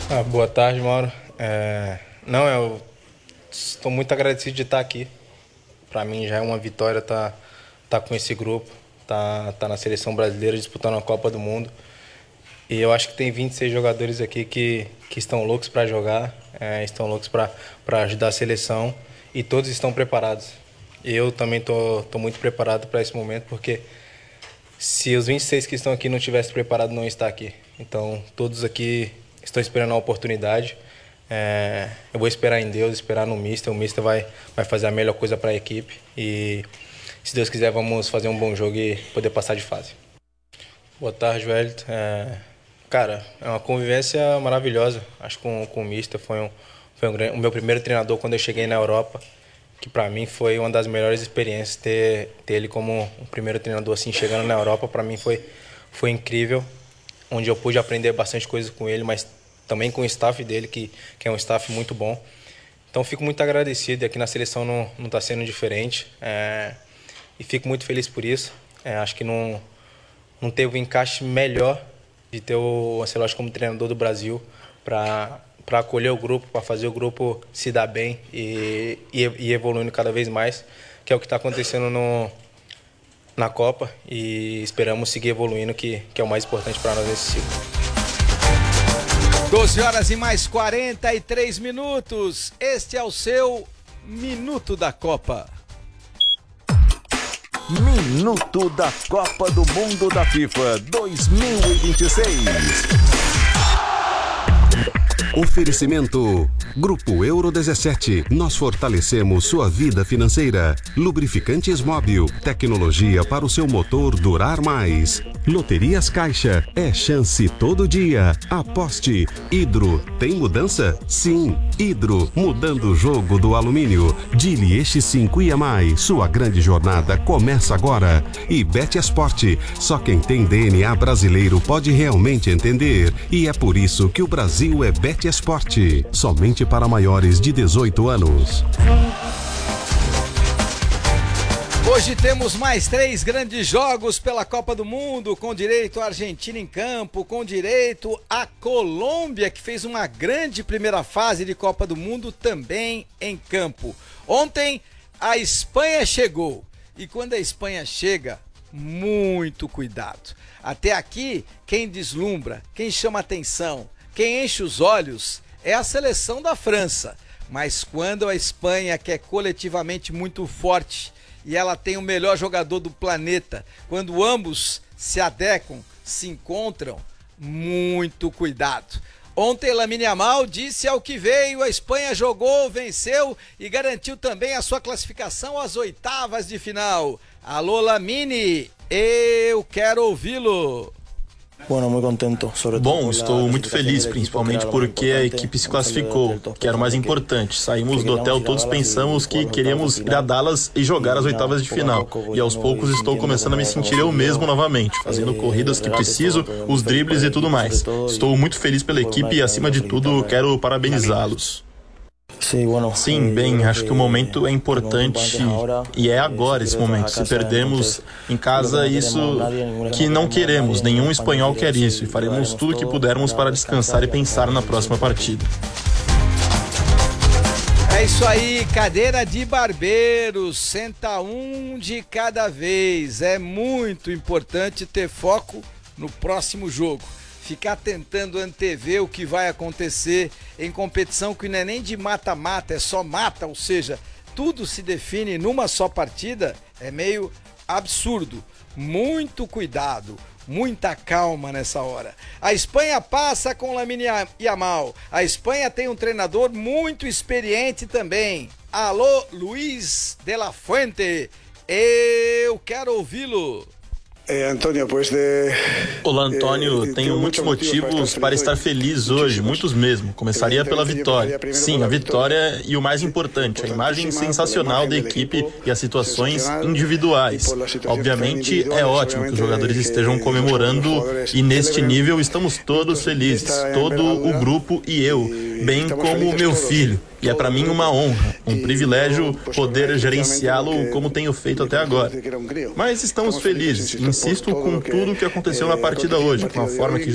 Boa tarde, Mauro. Não, eu estou muito agradecido de estar aqui. Para mim já é uma vitória tá com esse grupo, tá na seleção brasileira disputando a Copa do Mundo. E eu acho que tem 26 jogadores aqui que estão loucos para jogar, estão loucos para ajudar a seleção e todos estão preparados. Eu também tô muito preparado para esse momento, porque se os 26 que estão aqui não tivessem preparado, não estar aqui. Então, todos aqui estão esperando a oportunidade. Eu vou esperar em Deus, esperar no Mister. O Mister vai fazer a melhor coisa para a equipe. E, se Deus quiser, vamos fazer um bom jogo e poder passar de fase. Boa tarde, Wellington. Cara, é uma convivência maravilhosa. Acho que com o Mister foi o meu primeiro treinador quando eu cheguei na Europa, que para mim foi uma das melhores experiências ter ele como um primeiro treinador assim chegando na Europa. Para mim foi incrível, onde eu pude aprender bastante coisa com ele, mas também com o staff dele, que é um staff muito bom. Então fico muito agradecido, e aqui na seleção não está sendo diferente, e fico muito feliz por isso. Acho que não teve um encaixe melhor de ter o Ancelotti como treinador do Brasil para acolher o grupo, para fazer o grupo se dar bem e evoluindo cada vez mais, que é o que está acontecendo na Copa, e esperamos seguir evoluindo, que é o mais importante para nós nesse ciclo. 12 horas e mais 43 minutos. Este é o seu Minuto da Copa. Minuto da Copa do Mundo da FIFA 2026. Oferecimento Grupo Euro 17. Nós fortalecemos sua vida financeira. Lubrificantes Móbil. Tecnologia para o seu motor durar mais. Loterias Caixa. É chance todo dia. Aposte. Hidro. Tem mudança? Sim. Hidro. Mudando o jogo do alumínio. Dili X5 e mais. Sua grande jornada começa agora. E Betesport. Só quem tem DNA brasileiro pode realmente entender. E é por isso que o Brasil é Betesport. Somente para maiores de 18 anos. Hoje temos mais 3 grandes jogos pela Copa do Mundo, com direito à Argentina em campo, com direito à Colômbia, que fez uma grande primeira fase de Copa do Mundo, também em campo. Ontem a Espanha chegou, e quando a Espanha chega, muito cuidado. Até aqui, quem deslumbra, quem chama atenção, quem enche os olhos é a seleção da França. Mas quando a Espanha, que é coletivamente muito forte, e ela tem o melhor jogador do planeta, quando ambos se adequam, se encontram, muito cuidado. Ontem Lamine Yamal disse ao que veio, a Espanha jogou, venceu e garantiu também a sua classificação às oitavas de final. Alô Lamine, eu quero ouvi-lo. Bom, estou muito feliz, principalmente porque a equipe se classificou, que era o mais importante. Saímos do hotel, todos pensamos que queríamos ir a Dallas e jogar as oitavas de final. E aos poucos estou começando a me sentir eu mesmo novamente, fazendo corridas que preciso, os dribles e tudo mais. Estou muito feliz pela equipe e, acima de tudo, quero parabenizá-los. Sim, bem, acho que o momento é importante e é agora esse momento. Se perdermos em casa, isso que não queremos, nenhum espanhol quer isso, e faremos tudo o que pudermos para descansar e pensar na próxima partida. É isso aí, cadeira de barbeiro, senta um de cada vez. É muito importante ter foco no próximo jogo. Ficar tentando antever o que vai acontecer em competição que não é nem de mata-mata, é só mata, ou seja, tudo se define numa só partida, é meio absurdo. Muito cuidado, muita calma nessa hora. A Espanha passa com Lamine Yamal. A Espanha tem um treinador muito experiente também. Alô, Luiz de la Fuente, eu quero ouvi-lo. Olá, Antônio, tenho muitos motivos para estar feliz hoje, muitos mesmo. Começaria pela vitória. Sim, a vitória e o mais importante, a imagem sensacional da equipe e as situações individuais. Obviamente, é ótimo que os jogadores estejam comemorando e neste nível estamos todos felizes, todo o grupo e eu, bem como meu filho. E é para mim uma honra, um privilégio poder gerenciá-lo como tenho feito até agora. Mas estamos felizes, insisto com tudo o que aconteceu na partida hoje, com a forma que